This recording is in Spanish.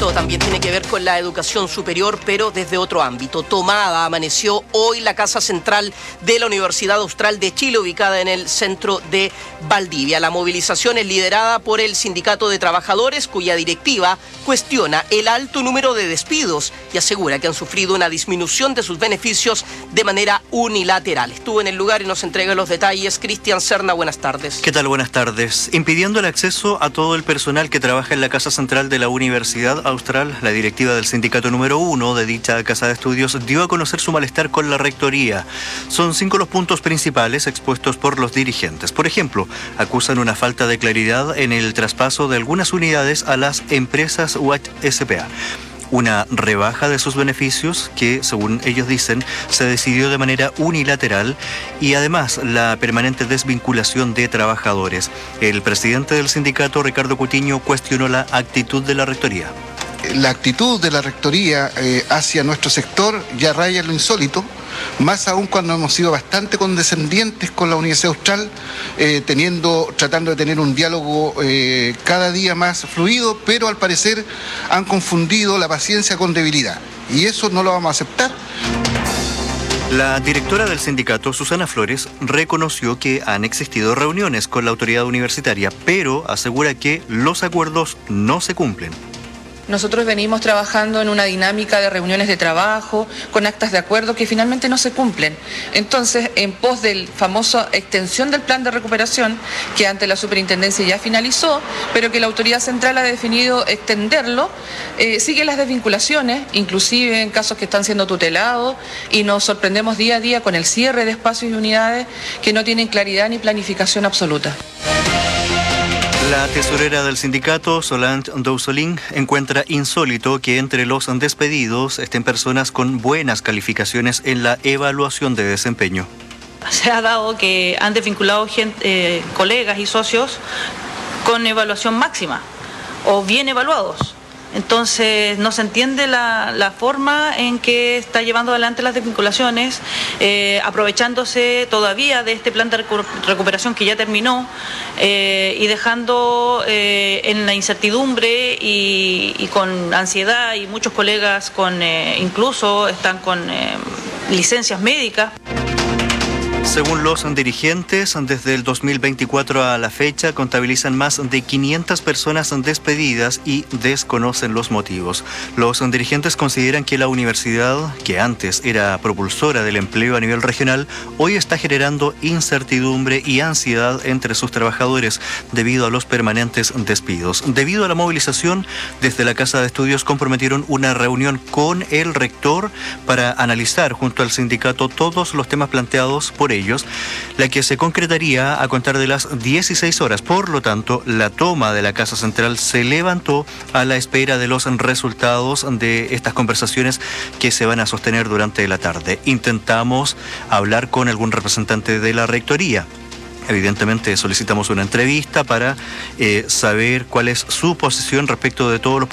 Esto también tiene que ver con la educación superior, pero desde otro ámbito. Tomada amaneció hoy la Casa Central de la Universidad Austral de Chile, ubicada en el centro de Valdivia. La movilización es liderada por el Sindicato de Trabajadores, cuya directiva cuestiona el alto número de despidos y asegura que han sufrido una disminución de sus beneficios de manera unilateral. Estuvo en el lugar y nos entrega los detalles Cristian Serna. Buenas tardes. ¿Qué tal? Buenas tardes. Impidiendo el acceso a todo el personal que trabaja en la Casa Central de la Universidad Austral, la directiva del sindicato número 1 de dicha casa de estudios dio a conocer su malestar con la rectoría. Son 5 los puntos principales expuestos por los dirigentes. Por ejemplo, acusan una falta de claridad en el traspaso de algunas unidades a las empresas UH-SPA. Una rebaja de sus beneficios que, según ellos dicen, se decidió de manera unilateral y además la permanente desvinculación de trabajadores. El presidente del sindicato, Ricardo Cutiño, cuestionó la actitud de la rectoría. La actitud de la rectoría hacia nuestro sector ya raya en lo insólito, más aún cuando hemos sido bastante condescendientes con la Universidad Austral, tratando de tener un diálogo cada día más fluido, pero al parecer han confundido la paciencia con debilidad, y eso no lo vamos a aceptar. La directora del sindicato, Susana Flores, reconoció que han existido reuniones con la autoridad universitaria, pero asegura que los acuerdos no se cumplen. Nosotros venimos trabajando en una dinámica de reuniones de trabajo, con actas de acuerdo que finalmente no se cumplen. Entonces, en pos del famoso extensión del plan de recuperación, que ante la superintendencia ya finalizó, pero que la autoridad central ha definido extenderlo, siguen las desvinculaciones, inclusive en casos que están siendo tutelados, y nos sorprendemos día a día con el cierre de espacios y unidades que no tienen claridad ni planificación absoluta. La tesorera del sindicato, Solange Dousolín, encuentra insólito que entre los despedidos estén personas con buenas calificaciones en la evaluación de desempeño. Se ha dado que han desvinculado colegas y socios con evaluación máxima o bien evaluados. Entonces no se entiende la forma en que está llevando adelante las desvinculaciones, aprovechándose todavía de este plan de recuperación que ya terminó y dejando en la incertidumbre y con ansiedad, y muchos colegas incluso están con licencias médicas. Según los dirigentes, desde el 2024 a la fecha contabilizan más de 500 personas despedidas y desconocen los motivos. Los dirigentes consideran que la universidad, que antes era propulsora del empleo a nivel regional, hoy está generando incertidumbre y ansiedad entre sus trabajadores debido a los permanentes despidos. Debido a la movilización, desde la Casa de Estudios comprometieron una reunión con el rector para analizar junto al sindicato todos los temas planteados por ellos, la que se concretaría a contar de las 16 horas. Por lo tanto, la toma de la Casa Central se levantó a la espera de los resultados de estas conversaciones que se van a sostener durante la tarde. Intentamos hablar con algún representante de la rectoría. Evidentemente solicitamos una entrevista para saber cuál es su posición respecto de todos los